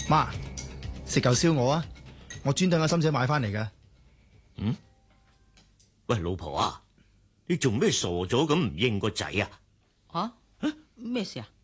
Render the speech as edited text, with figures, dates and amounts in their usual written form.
媽，食嚿燒鵝啊！我專等阿心姐買翻嚟嘅。 嗯？喂，老婆啊，你做咩傻咗咁唔應個仔啊？ 咩事啊？